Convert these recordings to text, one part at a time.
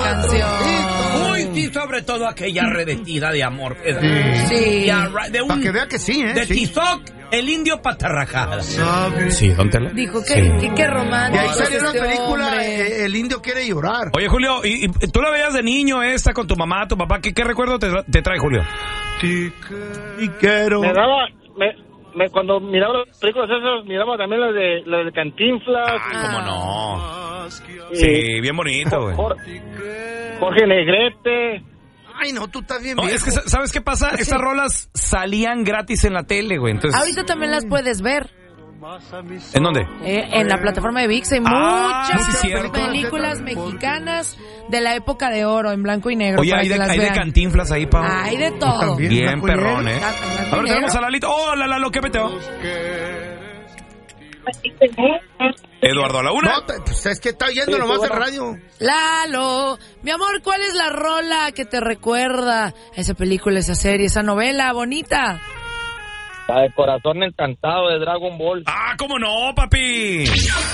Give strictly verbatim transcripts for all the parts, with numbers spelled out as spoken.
canción. Uy, sí, sobre todo aquella revestida de amor. Sí. De un, Para que vea que sí, ¿eh? De sí. Tizoc, el indio patarrajada. Sí, ¿dónde te la? Dijo que, Sí. que, que romántico. Y ahí salió la este película hombre. eh, El indio quiere llorar. Oye, Julio, ¿y, y tú la veías de niño esta con tu mamá, tu papá? ¿Qué, qué recuerdo te, te trae, Julio? Sí, y quiero. Me daba, me, me, cuando miraba las películas esas, miraba también las de, las de Cantinflas. Ah, cómo no. y- Sí, bien bonito, güey. Jorge, Jorge Negrete. Ay, no, tú estás bien No, viejo. es que, ¿sabes qué pasa? Estas rolas salían gratis en la tele, güey. Entonces, Ahorita también las puedes ver. ¿en dónde? Eh, en la plataforma de ViX hay Ah, muchas sí, cierto. películas mexicanas de la época de oro, en blanco y negro. Oye, para hay que de, las hay de vean. Cantinflas ahí, Pau. Hay de todo. También. Bien blanco y perrón, negro. ¿eh? Ah, blanco y A ver, tenemos negro. a Lalito. Hola, Lalo, ¿qué peteo? Eduardo, a la una. No, te- pues es que está oyendo Sí, nomás sí, el bueno. radio. Lalo, mi amor, ¿cuál es la rola que te recuerda a esa película, esa serie, esa novela bonita? La de Corazón Encantado de Dragon Ball. Ah, ¿cómo no, papi?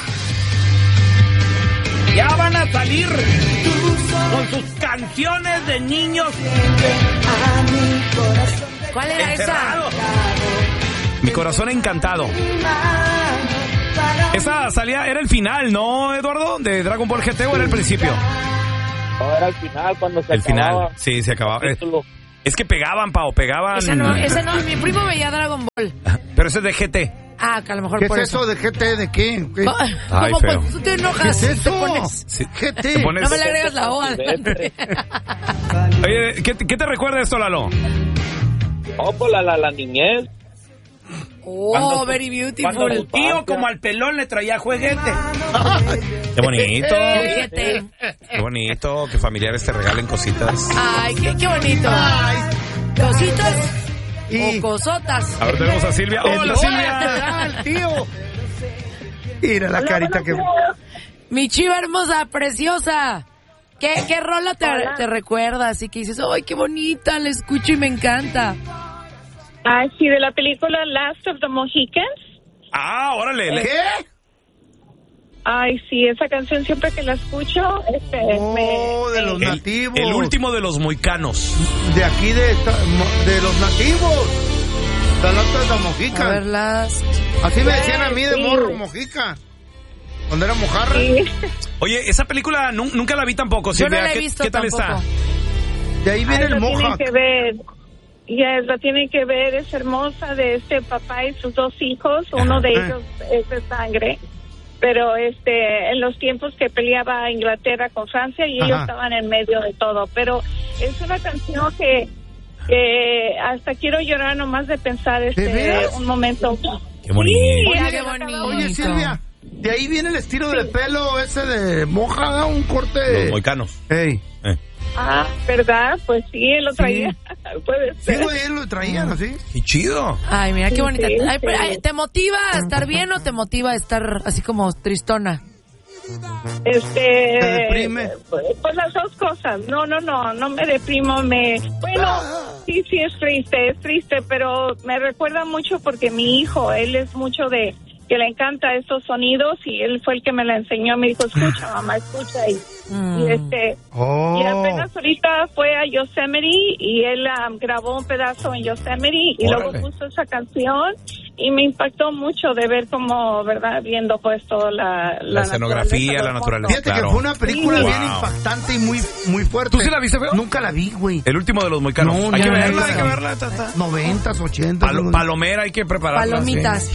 Ya van a salir con sus canciones de niños ¿Cuál era esa? encerrados. Mi corazón encantado. Esa salía, era el final, ¿no, Eduardo? ¿De Dragon Ball G T o era el principio? No, era el final cuando se El final, acababa. sí, se acababa. el Eh, título. Es que pegaban, Pau, pegaban. Esa no, esa no, mi primo veía Dragon Ball. Pero ese es de G T. Ah, que a lo mejor ¿Qué por es eso de G T? ¿De qué? ¿Qué, Co- Ay, Como feo. cuando tú te ¿Qué enojas, es te eso? pones... Sí. G T. Te pones- No me le agregas la O. Silvestre. Oye, ¿qué, ¿qué te recuerda esto, Lalo? Oh, pues la, la, la niñez. Oh, Cuando- very Cuando beautiful. tu tío como al pelón le traía juguete. Qué bonito. Fíjate. Qué bonito que familiares te regalen cositas. Ay, qué, qué bonito. Cositas Y o cosotas. A ver, tenemos a Silvia. ¡Hola, Silvia! ¡Ah, el tío! Mira la carita que... Mi chiva hermosa, preciosa. ¿Qué, qué rola te, te recuerda? Así que dices, ¡ay, qué bonita! La escucho y me encanta. Ah, sí, de la película Last of the Mohicans. Ah, órale. le- ¿Qué? Ay, sí, esa canción siempre que la escucho, este, Oh, me... de los me- El, nativos. el último de los moicanos. De aquí, de, esta- mo- de los nativos. De la de A Mojica. ver, las... Así me decían a mí de Sí. morro, Mojica. Cuando era mojarra. Sí. Oye, esa película nu- nunca la vi tampoco, Yo no Silvia. la he ¿Qué, visto qué tal tampoco. está? De ahí viene Ay, el la tienen moja. que ver. Ya, la tienen que ver, es hermosa, de este papá y sus dos hijos. Uno Ajá. de ellos es de sangre. Pero este, en los tiempos que peleaba Inglaterra con Francia y ellos Ajá. estaban en medio de todo. Pero es una canción que, que hasta quiero llorar nomás de pensar este veras? un momento. Qué bonito. Sí, Oye, ay, qué bonito. Oye, Silvia, de ahí viene el estilo de pelo ese de moja, ¿no? Un corte. Los moicanos. Ey. Eh. Ah, ¿verdad? Pues sí, él lo traía. Puede Sí, ser. güey, él lo traían así. Qué chido. Ay, mira, qué bonita. Sí, Ay, pero, sí. ay, ¿te motiva a estar bien o te motiva a estar así como tristona? Este, ¿Te deprime? Pues, pues las dos cosas. No, no, no, no me deprimo, me... Bueno, sí, sí es triste, es triste, pero me recuerda mucho porque mi hijo, él es mucho de... que le encanta estos sonidos y él fue el que me la enseñó. Me dijo, escucha, mamá, escucha. Y, Mm. y este... Oh. Y apenas ahorita fue a Yosemite y él um, grabó un pedazo en Yosemite y Órale. luego puso esa canción y me impactó mucho de ver cómo, ¿verdad? Viendo pues toda la... La escenografía, naturaleza, la los naturaleza. monstruos. Fíjate Claro. que fue una película Sí. bien Wow. impactante y muy, muy fuerte. ¿Tú sí la viste, feo? Nunca la vi, güey. El último de los moicanos. No, hay ya que no verla, la hay vi. que verla. ta, ta. Noventas, ochentas. Palo- algo así. palomera, hay que prepararla. Palomitas.